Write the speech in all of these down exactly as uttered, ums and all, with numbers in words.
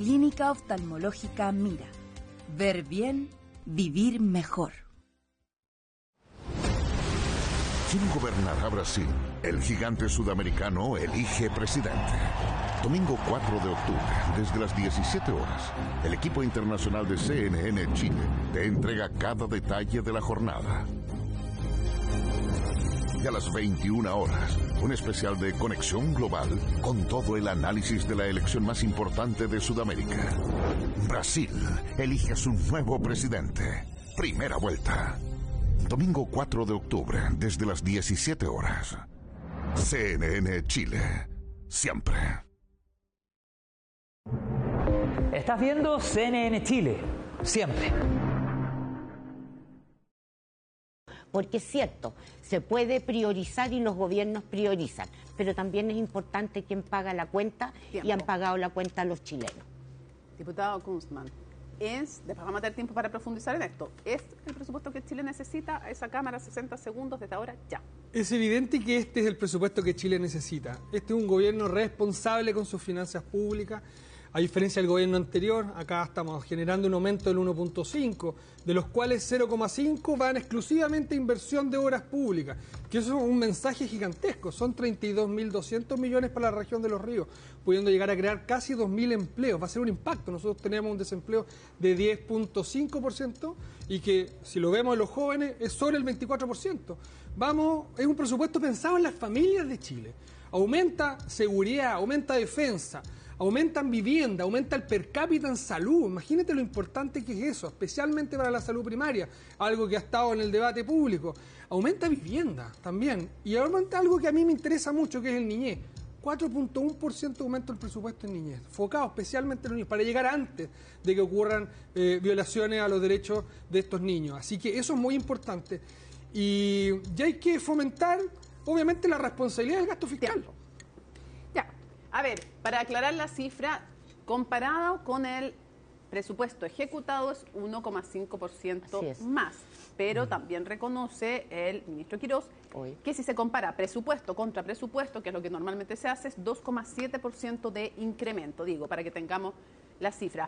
Clínica Oftalmológica Mira. Ver bien, vivir mejor. ¿Quién gobernará Brasil? El gigante sudamericano elige presidente. Domingo cuatro de octubre, desde las diecisiete horas, el equipo internacional de C N N Chile te entrega cada detalle de la jornada. Y a las veintiuna horas, un especial de Conexión Global con todo el análisis de la elección más importante de Sudamérica. Brasil elige a su nuevo presidente. Primera vuelta. Domingo cuatro de octubre, desde las diecisiete horas. C N N Chile. Siempre. Estás viendo C N N Chile. Siempre. Porque es cierto, se puede priorizar y los gobiernos priorizan, pero también es importante quién paga la cuenta. Tiempo. Y han pagado la cuenta los chilenos. Diputado Kunzmann, es, después vamos a tener tiempo para profundizar en esto, ¿es el presupuesto que Chile necesita? A esa Cámara, sesenta segundos desde ahora, ya. Es evidente que este es el presupuesto que Chile necesita. Este es un gobierno responsable con sus finanzas públicas. A diferencia del gobierno anterior, acá estamos generando un aumento del uno punto cinco, de los cuales cero coma cinco van exclusivamente a inversión de obras públicas, que eso es un mensaje gigantesco. Son treinta y dos mil doscientos millones para la región de Los Ríos, pudiendo llegar a crear casi dos mil empleos. Va a ser un impacto. Nosotros tenemos un desempleo de diez punto cinco por ciento y que, si lo vemos en los jóvenes, es sobre el veinticuatro por ciento. Vamos, es un presupuesto pensado en las familias de Chile. Aumenta seguridad, aumenta defensa, aumentan vivienda, aumenta el per cápita en salud. Imagínate lo importante que es eso, especialmente para la salud primaria, algo que ha estado en el debate público. Aumenta vivienda también, y aumenta algo que a mí me interesa mucho, que es el niñez. cuatro punto uno por ciento aumento el presupuesto en niñez, enfocado especialmente en los niños, para llegar antes de que ocurran eh, violaciones a los derechos de estos niños. Así que eso es muy importante. Y ya hay que fomentar, obviamente, la responsabilidad del gasto fiscal. Tiempo. Ya. A ver, para aclarar la cifra, comparado con el presupuesto ejecutado es uno coma cinco por ciento más, pero también reconoce el ministro Quirós Hoy. que si se compara presupuesto contra presupuesto, que es lo que normalmente se hace, es dos coma siete por ciento de incremento, digo, para que tengamos la cifra.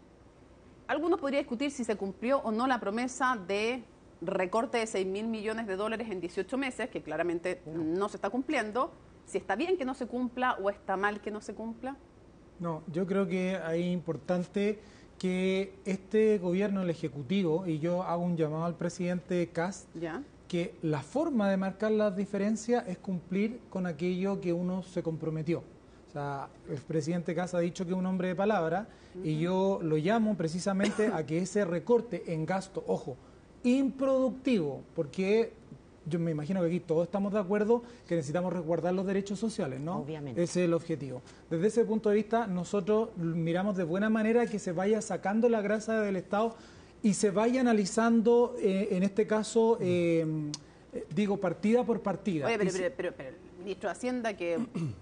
Algunos podrían discutir si se cumplió o no la promesa de recorte de seis mil millones de dólares en dieciocho meses, que claramente no, no se está cumpliendo. Si está bien que no se cumpla o está mal que no se cumpla. No, yo creo que es importante que este gobierno, el Ejecutivo, y yo hago un llamado al presidente Kast, ¿Ya? que la forma de marcar las diferencias es cumplir con aquello que uno se comprometió. O sea, el presidente Kast ha dicho que es un hombre de palabra, uh-huh. y yo lo llamo precisamente a que ese recorte en gasto, ojo, improductivo, porque yo me imagino que aquí todos estamos de acuerdo que necesitamos resguardar los derechos sociales, ¿no? Obviamente. Ese es el objetivo. Desde ese punto de vista, nosotros miramos de buena manera que se vaya sacando la grasa del Estado y se vaya analizando, eh, en este caso, eh, digo, partida por partida. Oye, pero, pero, pero, pero el ministro de Hacienda, que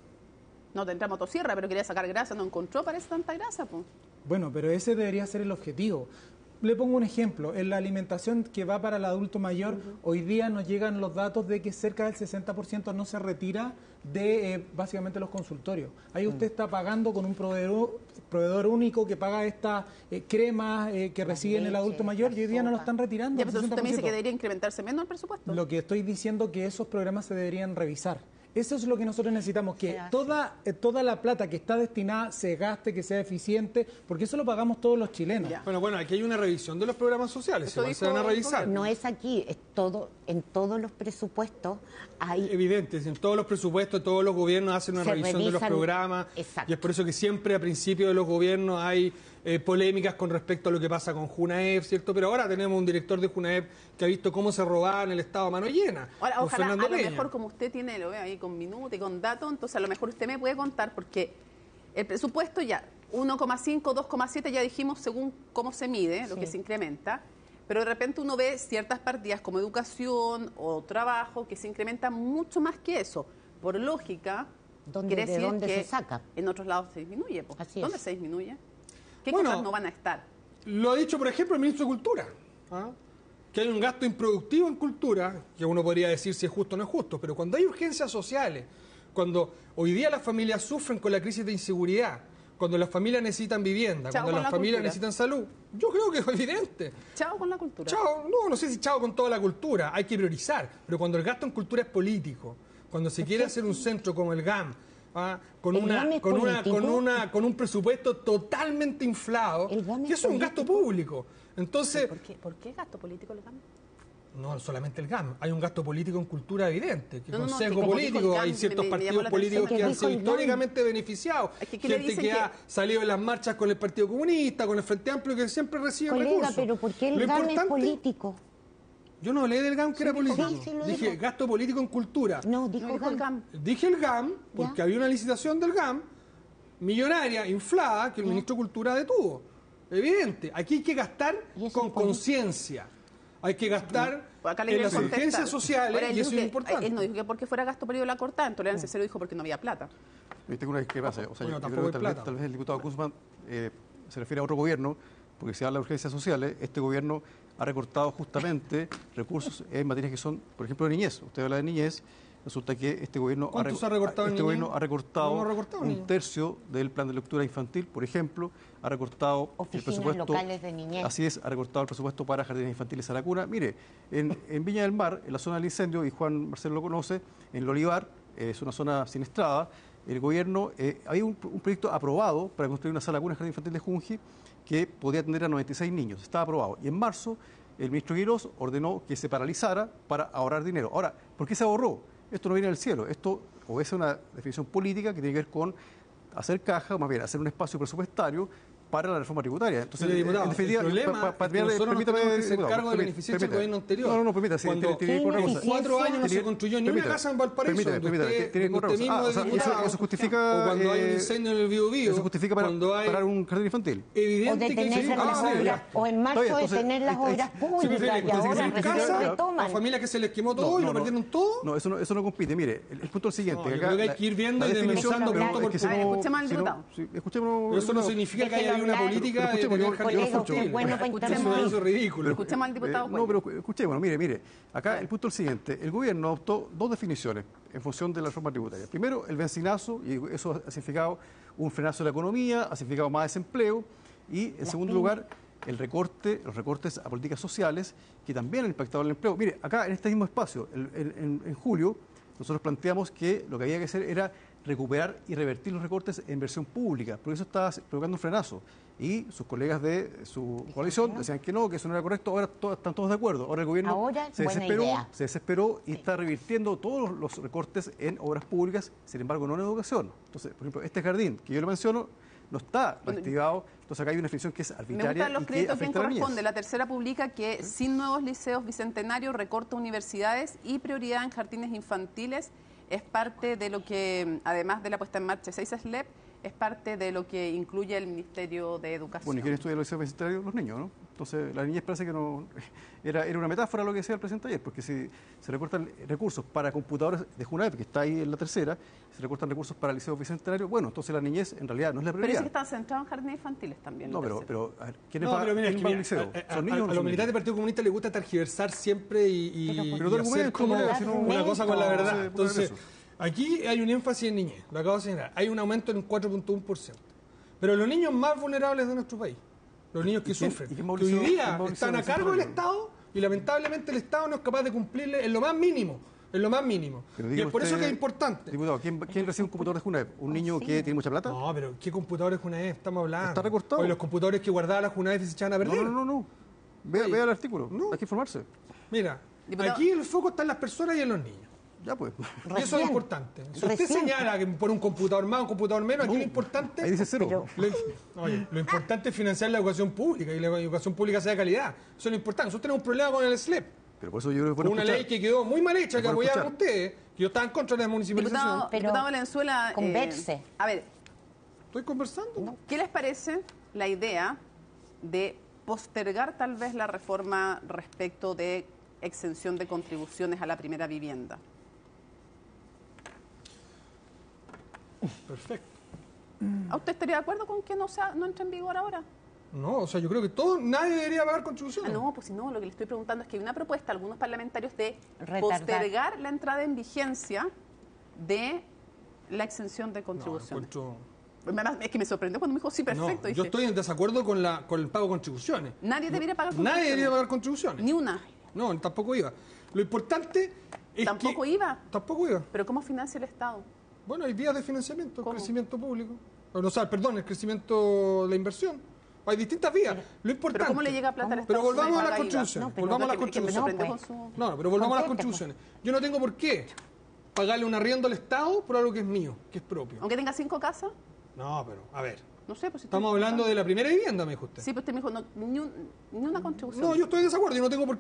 no tendrá motosierra, pero quería sacar grasa, no encontró, parece, tanta grasa, pues. Bueno, pero ese debería ser el objetivo. Le pongo un ejemplo, en la alimentación que va para el adulto mayor, uh-huh. hoy día nos llegan los datos de que cerca del sesenta por ciento no se retira de eh, básicamente los consultorios. Ahí usted está pagando con un proveedor, proveedor único que paga estas eh, cremas eh, que reciben el adulto mayor y hoy día no lo están retirando. Ya, pero usted me dice que debería incrementarse menos el presupuesto. Lo que estoy diciendo es que esos programas se deberían revisar. Eso es lo que nosotros necesitamos, que toda, eh, toda la plata que está destinada se gaste, que sea eficiente, porque eso lo pagamos todos los chilenos. Ya. Bueno, bueno, aquí hay una revisión de los programas sociales, se, se van a revisar. No es aquí, es todo, en todos los presupuestos hay... Evidente, en todos los presupuestos, todos los gobiernos hacen una revisión revisan, de los programas, exacto. y es por eso que siempre a principio de los gobiernos hay eh, polémicas con respecto a lo que pasa con Junaep, ¿cierto? Pero ahora tenemos un director de Junaep que ha visto cómo se robaban el Estado a mano llena. Ahora, ojalá, Fernando a lo Peña. Mejor como usted tiene, lo veo ahí con minutos y con datos, entonces a lo mejor usted me puede contar, porque el presupuesto ya, uno coma cinco, dos coma siete, ya dijimos según cómo se mide, lo sí. que se incrementa, pero de repente uno ve ciertas partidas como educación o trabajo que se incrementan mucho más que eso. Por lógica, ¿Dónde, quiere ¿de decir dónde que se saca? En otros lados se disminuye. Pues. Así ¿Dónde es. se disminuye? ¿Qué bueno, cosas no van a estar? Lo ha dicho, por ejemplo, el ministro de Cultura, ¿ah? que hay un gasto improductivo en cultura, que uno podría decir si es justo o no es justo, pero cuando hay urgencias sociales, cuando hoy día las familias sufren con la crisis de inseguridad, cuando las familias necesitan vivienda, Chao cuando las la familias cultura. necesitan salud. Yo creo que es evidente. Chao con la cultura. Chao, no, no sé si chao con toda la cultura, hay que priorizar, pero cuando el gasto en cultura es político, cuando se quiere hacer un centro como el G A M, ¿ah? con, ¿El una, GAM es con, una, político? con, una, con un presupuesto totalmente inflado, ¿El GAM es que es un gasto público. Entonces, ¿Por qué, ¿Por qué gasto político le dan? no solamente el G A M, hay un gasto político en cultura evidente, que No, no, con no, sesgo que como dijo el político, G A M, hay ciertos me- me llamó partidos la políticos atención. que han Que sido dijo el G A M. históricamente beneficiados, Es que, ¿qué le gente dicen que, que- ha salido en las marchas con el Partido Comunista, con el Frente Amplio, que siempre reciben Colega, recursos. pero ¿por qué el Lo G A M es importante- político? Yo no hablé del G A M que era político. Sí, sí, lo Dije dijo. gasto político en cultura. No, dijo, No dijo el G A M. GAM. Dije el G A M porque Ya. había una licitación del G A M millonaria, inflada, que el ministro de Cultura detuvo. Evidente. Aquí hay que gastar ¿Y eso con es político? conciencia. Hay que gastar Pues acá le en dio las el contexto. urgencias sociales Ahora, él y eso dijo es que- importante. Él no dijo que porque fuera gasto político la cortada, en tolerancia cero dijo porque no había plata. Yo tengo una discrepancia. O sea, Bueno, yo, yo tampoco creo hay que tal vez, plata. tal vez el diputado Guzmán eh, se refiere a otro gobierno, porque si habla de urgencias sociales, este gobierno ha recortado justamente recursos en materias que son, por ejemplo, de niñez. Usted habla de niñez, resulta que este gobierno ¿Cuántos ha, ha recortado en este niñez? gobierno ha recortado, No, no ha recortado, un niño. tercio del plan de lectura infantil, por ejemplo, ha recortado el Oficinas presupuesto. locales de niñez. Así es, ha recortado el presupuesto para jardines infantiles a la cuna. Mire, en, en Viña del Mar, en la zona del incendio, y Juan Marcelo lo conoce, en el Olivar, eh, es una zona siniestrada, el gobierno, eh, había un, un proyecto aprobado para construir una sala cuna en jardín infantil de Junji que podía atender a noventa y seis niños. Estaba aprobado. Y en marzo, el ministro Quirós ordenó que se paralizara para ahorrar dinero. Ahora, ¿por qué se ahorró? Esto no viene del cielo. Esto obedece a una definición política que tiene que ver con hacer caja, o más bien hacer un espacio presupuestario para la reforma tributaria. Entonces, Mire, en- diputado, en definitiva, el problema pa- pa- es que permítame- nosotros nos permítame, tenemos que hacer diputado, cargo de la permítame, ineficiencia del permítame. gobierno anterior. No, no, no, permítame, sí, Cuando tiene- tiene que ver con una cosa. en cuatro años no se Tiene- construyó ni una permítame, casa en Valparaíso, permítame, donde permítame, usted, tiene que ver donde con usted una mismo cosa. Ah, o es sea, eso- diputado, eso justifica, o cuando hay un eh, incendio en el Biobío, Eso justifica para, cuando hay parar un jardín infantil. O evidente que hay detener que las ah, sí, obras, o en marzo Está bien, entonces, detener las ahí- ahí- obras sí, públicas Sí, y ahora en recién casa, a retoman. familias que se les quemó todo y lo perdieron todo. No, eso no, eso no compite. Mire, el, el punto es el siguiente. No, yo acá creo que hay la- que ir viendo la y definición- desmenuzando pero punto por es que si punto. A ver, no- escuchemos al si no- diputado. sí, escuchémonos, Pero eso no diputado. significa que Déjelo haya una hablar. política Pero de escuchemos, yo- tener yo jardines no escucho. Colega, usted es bueno para Eso intervenir. es ridículo. Escuchemos al diputado Eh, no, Cuello. pero escuchémonos, mire, mire. Acá el punto es el siguiente. El gobierno adoptó dos definiciones en función de la reforma tributaria. Primero, el bencinazo, y eso ha significado un frenazo de la economía, ha significado más desempleo. Y, en segundo lugar, el recorte, los recortes a políticas sociales, que también han impactado en el empleo. Mire, acá en este mismo espacio, el- el- en, en julio, nosotros planteamos que lo que había que hacer era recuperar y revertir los recortes en inversión pública, porque eso estaba provocando un frenazo. Y sus colegas de su coalición decían que no, que eso no era correcto. Ahora to- están todos de acuerdo. Ahora el gobierno Ahora, se buena desesperó, idea. se desesperó y está revirtiendo todos los, los recortes en obras públicas, sin embargo no en educación. Entonces, por ejemplo, este jardín que yo le menciono no está reactivado. Entonces acá hay una definición que es Me arbitraria gustan los y que créditos bien afecta a la niñez. corresponde. La tercera publica que sin nuevos liceos bicentenarios, recorta universidades y prioridad en jardines infantiles es parte de lo que, además de la puesta en marcha de seis S L E P, es parte de lo que incluye el Ministerio de Educación. Bueno, ¿y quién estudia los liceos universitarios? Los niños, ¿no? Entonces, la niñez parece que no... Era, era una metáfora lo que decía el presidente ayer, porque si se recortan recursos para computadores de JUNAEP, que está ahí en la tercera, se recortan recursos para liceos bicentenarios, bueno, entonces la niñez en realidad no es la Pero prioridad. dice que están centrados en jardines infantiles también. No, la pero, tercera. pero a ver, ¿quiénes No, va, pero mira, es quién que va a un mira, liceo? a- a- ¿Son a- niños o a no los son militares del niños? Partido Comunista les gusta tergiversar siempre y, y, Pero- y Pero no hacer argumento, como colega, si no- una cosa con la argumento. verdad. Sí, Entonces, eso. aquí hay un énfasis en niñez, lo acabo de señalar. Hay un aumento en cuatro punto uno por ciento. Pero los niños más vulnerables de nuestro país, los niños que ¿Y quién- sufren, y quién que movilizó- hoy quién día movilizó están a el cargo del centro Estado y lamentablemente el Estado no es capaz de cumplirle en lo más mínimo. En lo más mínimo. Pero Y diga es por eso usted, que es importante. Diputado, ¿quién, quién recibe un computador de JUNAEP? ¿Un niño que tiene mucha plata? No, pero ¿qué computadores Junaef estamos hablando? Está recortado. Oye, los computadores que guardaba la Junaef y se echaban a No, perder. no, no, no. Vea, Oye, vea el artículo. no. Hay que informarse. Mira, Diputado. aquí el foco está en las personas y en los niños. Ya pues. Y eso Recién. es importante. Si usted Recién. señala que por un computador más, un computador menos, aquí lo importante... Ahí dice cero. Pero- Lo, oye, lo importante es financiar la educación pública y la educación pública sea de calidad. Eso es lo importante. Nosotros tenemos un problema con el S L E P. Pero por eso yo creo que es Con bueno una escuchar. ley que quedó muy mal hecha, Es que bueno apoyaron escuchar. ustedes, que yo estaba en contra de la municipalización. Diputado, Pero diputado Valenzuela, eh, converse. a ver, Estoy conversando. ¿qué les parece la idea de postergar tal vez la reforma respecto de exención de contribuciones a la primera vivienda? Perfecto. ¿A usted estaría de acuerdo con que no, sea, no entre en vigor ahora? No, o sea, yo creo que todo, nadie debería pagar Ah, contribuciones. no, pues si no, lo que le estoy preguntando es que hay una propuesta, algunos parlamentarios, de Retardar. postergar la entrada en vigencia de la exención de No, contribuciones. encuentro, Es que me sorprendió cuando me dijo, sí, perfecto. No, dije, yo estoy en desacuerdo con, la, con el pago de contribuciones. Nadie debería pagar Nadie contribuciones. debería pagar contribuciones. Ni una. No, tampoco iba. Lo importante es ¿Tampoco que... iba? Tampoco iba. ¿Pero cómo financia el Estado? Bueno, hay vías de financiamiento, el ¿Cómo? crecimiento público. O sea, perdón, el crecimiento de la inversión. Hay distintas vías. Lo importante... ¿Pero cómo le llega plata al Estado? Pero volvamos si a no las paga I V A? contribuciones. No, pero volvamos a las que me- que me contribuciones. sorprendió No, pues. con su- No, no, pero volvamos a las Conteste, contribuciones. Yo no tengo por qué pagarle un arriendo al Estado por algo que es mío, que es propio. Aunque tenga cinco casas, No, pero, a ver. no sé. Pues si Estamos estoy- hablando de la primera vivienda, me dijo usted. Sí, pues usted me dijo, no, ni, un- ni una contribución. No, yo estoy de desacuerdo. Yo no tengo por